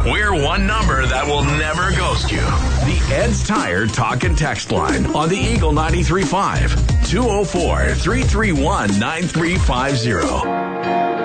We're one number that will never ghost you. The Ed's Tire Talk and Text Line on the Eagle 93.5. 204-331-9350.